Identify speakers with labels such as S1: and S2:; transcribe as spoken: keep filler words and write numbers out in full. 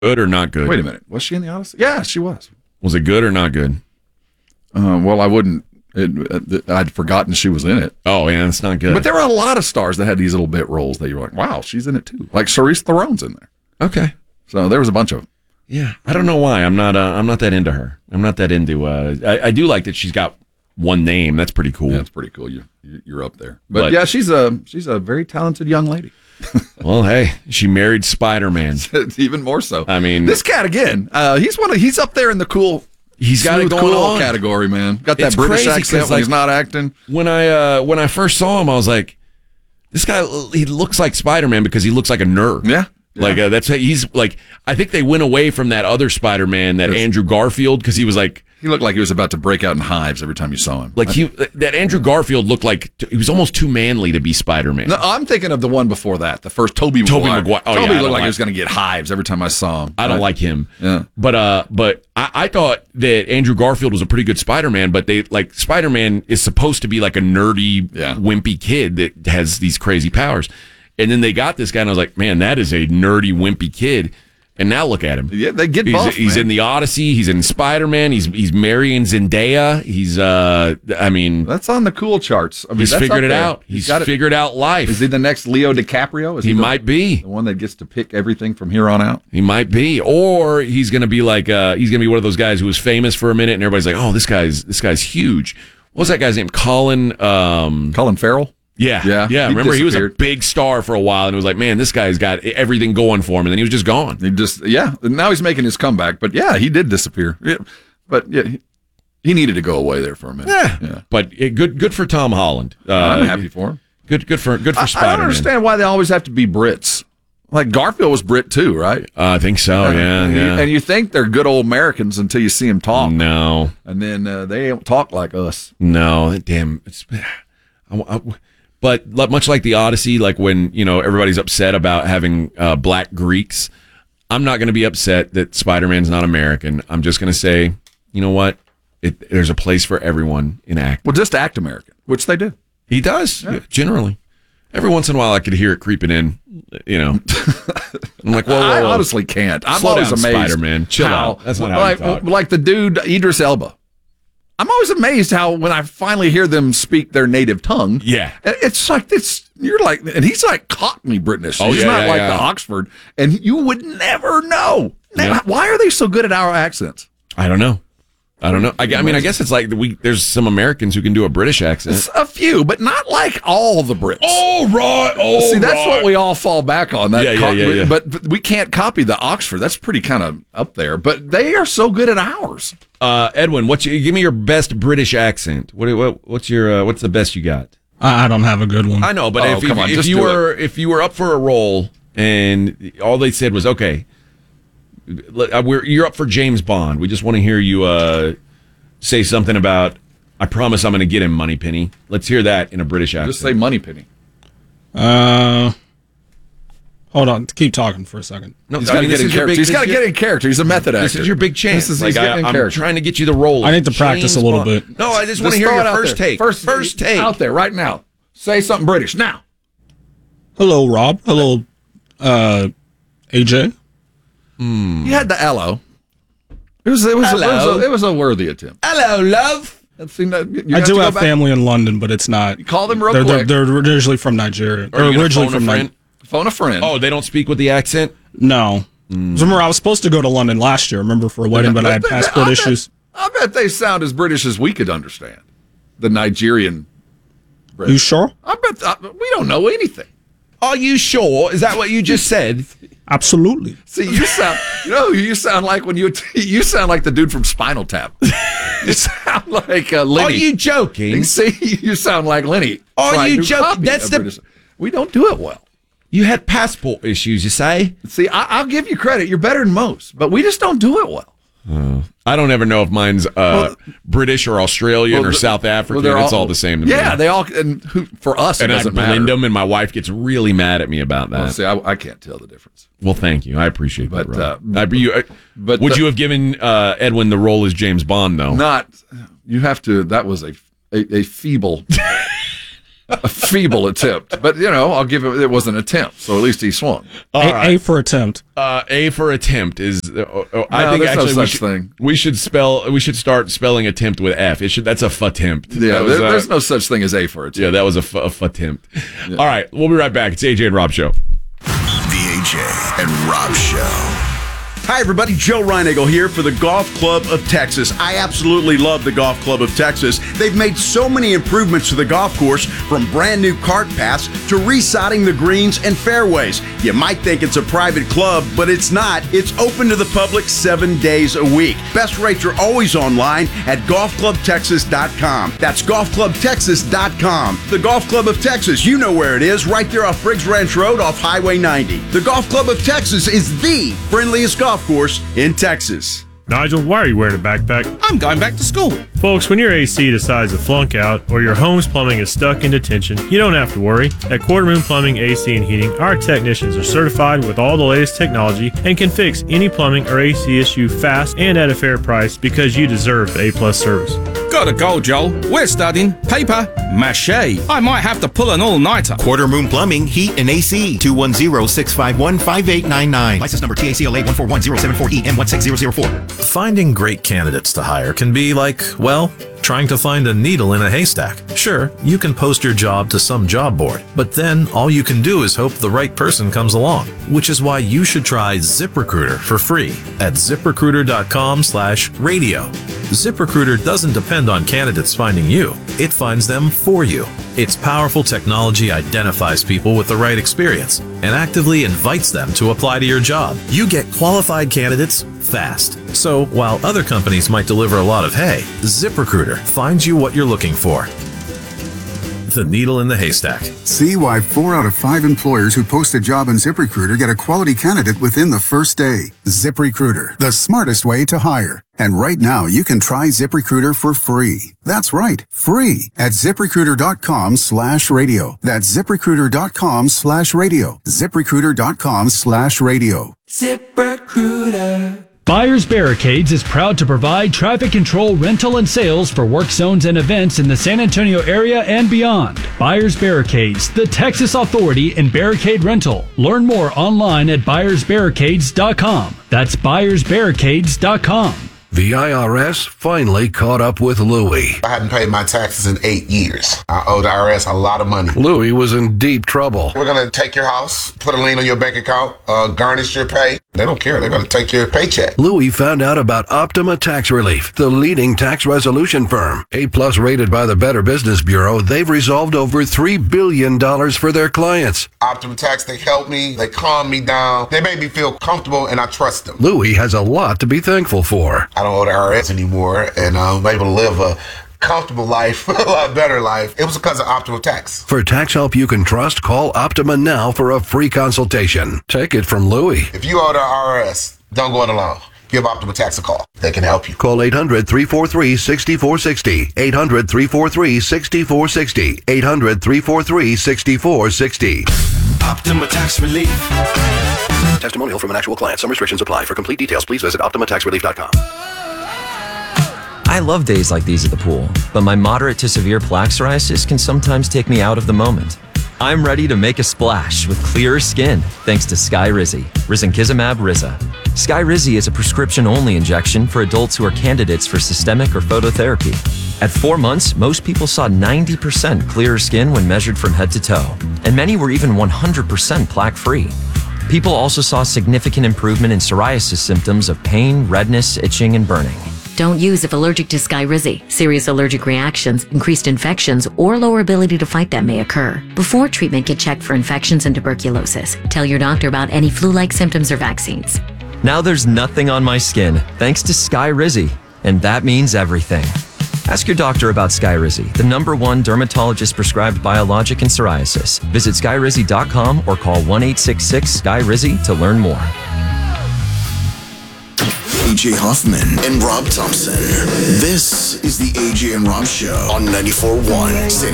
S1: Good or not good?
S2: Wait a minute. Was she in the Odyssey? Yeah, she was.
S1: Was it good or not good?
S2: Uh, well, I wouldn't. It, uh, I'd forgotten she was in it.
S1: Oh, yeah, it's not good.
S2: But there were a lot of stars that had these little bit roles that you were like, wow, she's in it too. Like Charlize Theron's in there.
S1: Okay.
S2: So there was a bunch of them.
S1: Yeah, I don't know why. I'm not. Uh, I'm not that into her. I'm not that into. Uh, I, I do like that she's got one name. That's pretty cool.
S2: Yeah, that's pretty cool. You you're up there. But, but yeah, she's a she's a very talented young lady.
S1: Well, hey, she married Spider-Man.
S2: Even more so.
S1: I mean,
S2: this cat again. Uh, he's one of he's up there in the cool.
S1: He's got it going
S2: cool
S1: on
S2: category, man. Got that
S1: it's
S2: British
S1: crazy
S2: accent when
S1: like,
S2: he's not acting.
S1: When I uh, when I first saw him, I was like, this guy. He looks like Spider-Man because he looks like a nerd.
S2: Yeah. Yeah.
S1: Like uh, that's he's like. I think they went away from that other Spider-Man, that yes. Andrew Garfield, because he was like
S2: he looked like he was about to break out in hives every time you saw him.
S1: Like he that Andrew Garfield looked like he was almost too manly to be Spider-Man.
S2: No, I'm thinking of the one before that, the first Tobey Maguire.
S1: Tobey Maguire. Oh,
S2: Tobey
S1: yeah,
S2: looked like
S1: like
S2: he was going to get hives every time I saw him.
S1: I don't I, like him.
S2: Yeah,
S1: but uh, but I, I thought that Andrew Garfield was a pretty good Spider-Man. But they like Spider-Man is supposed to be like a nerdy,
S2: yeah.
S1: wimpy kid that has these crazy powers. And then they got this guy, and I was like, man, that is a nerdy, wimpy kid. And now look at him.
S2: Yeah, they get
S1: he's,
S2: buff,
S1: he's
S2: man.
S1: in the Odyssey. He's in Spider-Man. He's he's marrying Zendaya. He's uh, I mean,
S2: that's on the cool charts. I mean,
S1: he's
S2: that's
S1: figured it
S2: there.
S1: out. He's,
S2: he's got
S1: figured
S2: it.
S1: out life.
S2: Is he the next Leo DiCaprio? Is
S1: he
S2: he the,
S1: might be
S2: the one that gets to pick everything from here on out.
S1: He might be, or he's going to be like uh, he's going to be one of those guys who was famous for a minute, and everybody's like, oh, this guy's this guy's huge. What's that guy's name? Colin. Um,
S2: Colin Farrell.
S1: Yeah,
S2: yeah,
S1: yeah.
S2: He
S1: Remember, he was a big star for a while, and it was like, man, this guy's got everything going for him, and then he was just gone.
S2: He just, yeah. Now he's making his comeback, but yeah, he did disappear. Yeah. But yeah, he, he needed to go away there for a minute.
S1: Yeah, yeah. But it, good, good for Tom Holland. Uh,
S2: I'm happy for him.
S1: Good, good for good for
S2: I,
S1: Spider-Man.
S2: I don't understand why they always have to be Brits. Like Garfield was Brit too, right?
S1: Uh, I think so.
S2: Uh,
S1: yeah,
S2: and
S1: yeah.
S2: You, and you think they're good old Americans until you see them talk.
S1: No,
S2: and then uh, they don't talk like us.
S1: No, damn. It's, I, I, But much like the Odyssey, like when, you know, everybody's upset about having uh, black Greeks, I'm not going to be upset that Spider-Man's not American. I'm just going to say, you know what? It, there's a place for everyone in acting.
S2: Well, just act American, which they do.
S1: He does, yeah. generally. Every once in a while, I could hear it creeping in, you know. I'm like, whoa, whoa, whoa.
S2: I honestly can't. I'm
S1: Slow
S2: always
S1: down,
S2: amazed.
S1: Spider-Man. Chill
S2: how,
S1: out. That's not how
S2: like,
S1: you talk.
S2: Like the dude, Idris Elba. I'm always amazed how when I finally hear them speak their native tongue,
S1: yeah,
S2: it's like this. You're like, and he's like Cockney British.
S1: Oh,
S2: he's
S1: yeah,
S2: not
S1: yeah,
S2: like
S1: yeah.
S2: the Oxford, and you would never know. Now,
S1: Yeah.
S2: why are they so good at our accents?
S1: I don't know. I don't know. I, I mean, I guess it's like we. There's some Americans who can do a British accent.
S2: It's a few, but not like all the Brits.
S1: Oh right. Oh,
S2: see, that's
S1: right.
S2: what we all fall back on. That
S1: Yeah, yeah,
S2: co-
S1: yeah, yeah.
S2: But, but we can't copy the Oxford. That's pretty kind of up there. But they are so good at ours.
S1: Uh, Edwin, what's your, give me your best British accent. What, what what's your uh, what's the best you got?
S3: I don't have a good one.
S1: I know, but
S2: Oh,
S1: if,
S2: come
S1: if,
S2: on,
S1: if
S2: just
S1: you
S2: do
S1: were if you were up for a role and all they said was okay, we're you're up for James Bond. We just want to hear you uh, say something about I promise I'm going to get him, Moneypenny. Let's hear that in a British accent.
S2: Just say Moneypenny.
S3: Uh, hold on. Keep talking for a second.
S1: No,
S2: He's
S1: I
S2: got to
S1: mean,
S2: get
S1: this
S2: in
S1: is your
S2: character.
S1: big-
S2: He's
S1: this
S2: got to
S1: is
S2: get
S1: your-
S2: in character. He's a method actor.
S1: This is your big chance.
S2: This is,
S1: like,
S2: he's
S1: I,
S2: getting in
S1: I'm
S2: character.
S1: trying to get you the role.
S3: I need to practice
S1: James
S3: a little
S1: Bond.
S3: bit.
S1: No, I just want to hear
S2: throw
S1: your
S2: it out
S1: first
S2: there.
S1: take.
S2: First,
S1: first take.
S2: out there right now. Say something British now.
S3: Hello, Rob. Hello, uh, A J.
S1: Mm.
S2: You had the hello. It was it was, a, it, was a, it was a worthy attempt.
S1: Hello, love.
S2: That seemed that, you
S3: I
S2: have
S3: do
S2: to go
S3: have
S2: back-
S3: family in London, but it's not.
S2: You call them real
S3: they're,
S2: quick.
S3: They're, they're originally from Nigeria.
S1: Are
S3: They're
S1: you gonna
S3: originally
S1: phone a
S3: from
S1: friend?
S3: Ni-
S2: Phone a friend.
S1: Oh, they don't speak with the accent?
S3: No.
S1: Mm.
S3: Remember, I was supposed to go to London last year. Remember for a wedding, but I had passport
S2: I
S3: issues.
S2: Bet, I bet they sound as British as we could understand. The Nigerian. British.
S3: You sure?
S2: I bet I, we don't know anything.
S1: Are you sure? Is that what you just said?
S3: Absolutely.
S2: See, you sound, you know, who you sound like when you you sound like the dude from Spinal Tap. You sound like uh, Lenny.
S1: Are you joking?
S2: See, you sound like Lenny.
S1: Are
S2: trying
S1: you
S2: to
S1: joking?
S2: copy
S1: That's
S2: a
S1: the-
S2: British- We don't do it well.
S1: You had passport issues, you say?
S2: See, I, I'll give you credit. You're better than most, but we just don't do it well.
S1: Uh, I don't ever know if mine's uh,
S2: Well,
S1: British or Australian
S2: well,
S1: or
S2: the-
S1: South African.
S2: well, they're
S1: it's all the same to me.
S2: Yeah, they all. And who, for us,
S1: and
S2: it
S1: I
S2: doesn't
S1: blend
S2: matter.
S1: them, and my wife gets really mad at me about that.
S2: Well, see, I, I can't tell the difference.
S1: Well, thank you. I appreciate
S2: But,
S1: that.
S2: uh,
S1: Rob. I, you, uh,
S2: but
S1: would
S2: the-
S1: you have given uh, Edwin the role as James Bond, though?
S2: Not. You have to. That was a a, a feeble a feeble attempt. But, you know, I'll give him, it was an attempt, so at least he swung.
S1: All
S3: A,
S1: right.
S3: A for attempt.
S1: Uh, A for attempt is. Uh, uh, I
S2: No,
S1: think
S2: there's no
S1: actually we
S2: such
S1: should,
S2: thing.
S1: we should spell. We should start spelling attempt with F. It should. That's a f-tempt.
S2: Yeah,
S1: That was,
S2: there,
S1: uh,
S2: there's no such thing as A for attempt.
S1: Yeah, that was a, f- a f-tempt. All right, we'll be right back. It's A J and Rob Show.
S4: The A J and Rob Show.
S5: Hi, everybody. Joe Reinagle here for the Golf Club of Texas. I absolutely love the Golf Club of Texas. They've made so many improvements to the golf course, from brand new cart paths to resodding the greens and fairways. You might think it's a private club, but it's not. It's open to the public seven days a week. Best rates are always online at golf club texas dot com. That's golf club texas dot com. The Golf Club of Texas, you know where it is, right there off Briggs Ranch Road off Highway ninety. The Golf Club of Texas is the friendliest golf course in Texas.
S6: Nigel, why are you wearing a backpack?
S7: I'm going back to school.
S6: Folks, when your A C decides to flunk out or your home's plumbing is stuck in detention, you don't have to worry. At Quarter Moon Plumbing, A C and Heating, our technicians are certified with all the latest technology and can fix any plumbing or A C issue fast and at a fair price, because you deserve the A-plus service.
S7: Gotta go, Joel. We're studying paper mache. I might have to pull an all-nighter.
S4: Quarter Moon Plumbing, Heat, and A C. two one zero, six five one, five eight nine nine.
S8: License number T A C L A one four one zero seven four E M one six zero zero four.
S9: Finding great candidates to hire can be like, well, trying to find a needle in a haystack. Sure, you can post your job to some job board, but then all you can do is hope the right person comes along, which is why you should try ZipRecruiter for free at ZipRecruiter.com slash radio. ZipRecruiter doesn't depend on candidates finding you. It finds them for you. Its powerful technology identifies people with the right experience and actively invites them to apply to your job. You get qualified candidates fast. So while other companies might deliver a lot of hay, ZipRecruiter finds you what you're looking for. The needle in the haystack.
S10: See why four out of five employers who post a job on ZipRecruiter get a quality candidate within the first day. ZipRecruiter, the smartest way to hire. And right now, you can try ZipRecruiter for free. That's right, free at ZipRecruiter.com slash radio. That's ZipRecruiter.com slash radio. ZipRecruiter.com slash radio.
S11: ZipRecruiter. Buyers Barricades is proud to provide traffic control, rental, and sales for work zones and events in the San Antonio area and beyond. Buyers Barricades, the Texas authority in barricade rental. Learn more online at buyers barricades dot com. That's buyers barricades dot com.
S12: The I R S finally caught up with Louie.
S13: I hadn't paid my taxes in eight years. I owe the I R S a lot of money.
S12: Louie was in deep trouble.
S13: We're going to take your house, put a lien on your bank account, uh, garnish your pay. They don't care. They're going to take your paycheck.
S12: Louie found out about Optima Tax Relief, the leading tax resolution firm. A-plus rated by the Better Business Bureau, they've resolved over three billion dollars for their clients.
S13: Optima Tax, they help me. They calm me down. They make me feel comfortable, and I trust them.
S12: Louie has a lot to be thankful for.
S13: I don't owe the I R S anymore, and I'm able to live a comfortable life, a lot better life. It was because of Optima Tax.
S12: For tax help you can trust, call Optima now for a free consultation. Take it from Louie.
S13: If you owe the I R S, don't go it alone. Give Optima Tax a call. They can help you.
S12: Call eight hundred, three four three, six four six zero. eight hundred, three four three, six four six zero. eight hundred, three four three, six four six zero.
S4: Optima Tax Relief.
S5: Testimonial from an actual client. Some restrictions apply. For complete details, please visit optima tax relief dot com.
S14: I love days like these at the pool, but my moderate to severe plaque psoriasis can sometimes take me out of the moment. I'm ready to make a splash with clearer skin thanks to Skyrizi, risankizumab Riza. Skyrizi is a prescription-only injection for adults who are candidates for systemic or phototherapy. At four months, most people saw ninety percent clearer skin when measured from head to toe, and many were even one hundred percent plaque-free. People also saw significant improvement in psoriasis symptoms of pain, redness, itching, and burning.
S15: Don't use if allergic to Skyrizi. Serious allergic reactions, increased infections, or lower ability to fight them may occur. Before treatment, get checked for infections and tuberculosis. Tell your doctor about any flu-like symptoms or vaccines.
S14: Now there's nothing on my skin thanks to Skyrizi, and that means everything. Ask your doctor about Skyrizi, the number one dermatologist-prescribed biologic in psoriasis. Visit skyrizi dot com or call one eight six six, S K Y R I Z Y to learn more.
S4: A J Huffman and Rob Thompson. This is the A J and Rob Show on ninety-four point one.